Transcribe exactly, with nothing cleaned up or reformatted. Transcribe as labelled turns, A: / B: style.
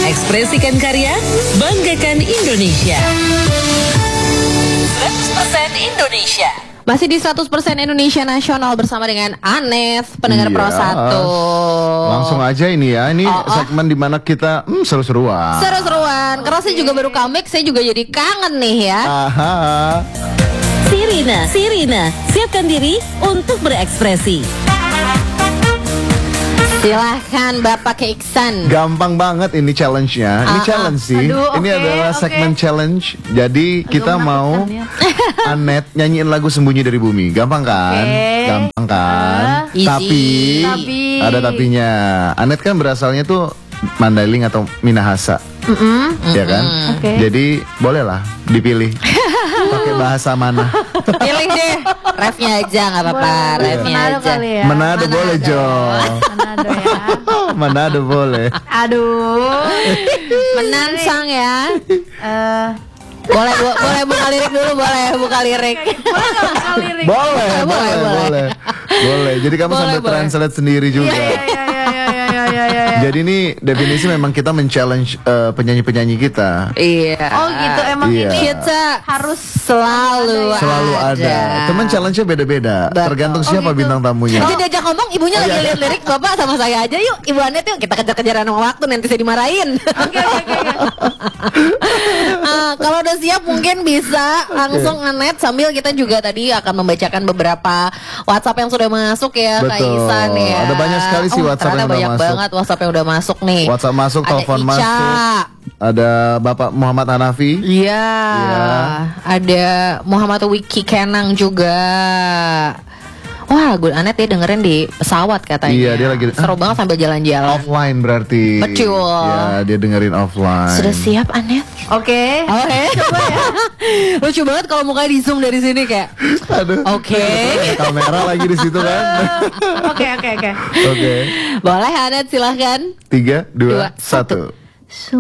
A: Ekspresikan karya, banggakan Indonesia. seratus persen Indonesia.
B: Masih di seratus persen Indonesia Nasional bersama dengan Anet, pendengar
C: Iya.
B: Pro satu.
C: Langsung aja ini ya, ini
B: Oh, oh.
C: segmen dimana kita hmm, seru-seruan.
B: Seru-seruan, karena saya juga baru comeback, saya juga jadi kangen nih ya.
C: Aha.
A: Sirina, Sirina, siapkan diri untuk berekspresi.
B: Silahkan Bapak Keiksan.
C: Gampang banget ini challenge-nya. Ini
B: Ah,
C: challenge sih.
D: Aduh,
C: ini
D: oke,
C: adalah
D: oke.
C: segmen challenge. Jadi kita mau Anet nyanyiin lagu Sembunyi dari Bumi. Gampang kan?
D: Oke.
C: Gampang kan?
B: Easy.
C: Tapi,
D: Tapi.
C: ada tapinya. Anet kan berasalnya tuh Mandailing atau Minahasa. Ya kan?
D: Oke.
C: Jadi bolehlah dipilih. Pakai bahasa mana?
B: Pilih deh, refnya aja nggak apa-apa,
D: Boleh,
B: refnya
D: Manado
B: aja.
D: kali ya.
C: Manado boleh, Jo.
D: Manado ya.
C: Manado boleh.
D: Aduh.
B: Menansang ya.
D: Eh,
B: Boleh, bu- boleh buka lirik dulu, boleh buka lirik.
D: boleh nggak buka lirik?
C: Boleh,
B: Boleh,
C: boleh,
B: boleh.
C: boleh. Boleh. Jadi kamu
B: Boleh,
C: sambil
B: boleh.
C: translate sendiri juga.
D: Iya, iya, iya, iya, iya, iya, iya, iya.
C: Jadi ini definisi memang kita men-challenge eh, penyanyi-penyanyi kita.
B: Iya.
D: Oh gitu, emang
C: Iya.
D: ini
B: Kita
D: harus
B: selalu
C: Selalu ada. Cuman challenge-nya beda-beda.
B: Betul.
C: Tergantung
D: Oh,
C: siapa
D: gitu.
C: bintang tamunya.
B: Aja diajak ngomong, ibunya lagi lihat lirik, bapak sama saya aja yuk, ibu Anet yuk, kita kejar-kejaran sama waktu nanti saya dimarahin.
D: Oke, oke, oke, oke.
B: Ah, kalau udah siap mungkin bisa langsung Anet, sambil kita juga tadi akan membacakan beberapa WhatsApp yang sudah masuk ya, Kak
C: Betul.
B: Isan ya.
C: Ada banyak sekali sih
B: Oh,
C: WhatsApp
B: ternyata
C: yang udah
B: banyak
C: masuk.
B: banget WhatsApp yang udah masuk nih.
C: WhatsApp masuk,
B: Ada
C: telepon
B: Ica.
C: masuk. Ada Bapak Muhammad Hanafi.
B: Iya.
C: Iya.
B: Ada Muhammad Wiki Kenang juga. Wah, gue Anet ya dengerin di pesawat katanya.
C: Iya, dia lagi-
B: seru banget sambil jalan-jalan.
C: Offline berarti.
B: Betul.
C: Ya, dia dengerin offline.
B: Sudah siap Anet?
D: Oke.
B: Oke. Coba ya. Lucu banget kalau mukanya di zoom dari sini kayak.
C: Aduh.
B: Oke.
C: Ada kamera lagi di situ kan.
D: Oke, oke, oke.
C: Oke.
B: Boleh Anet silahkan.
C: Tiga,
B: Dua,
C: dua, satu.